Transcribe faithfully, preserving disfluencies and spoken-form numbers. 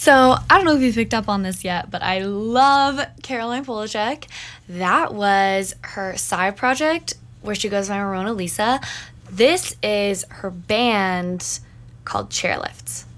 So I don't know if you picked up on this yet, but I love Caroline Polachek. That was her side project where she goes by Mona Lisa. This is her band called Chairlifts.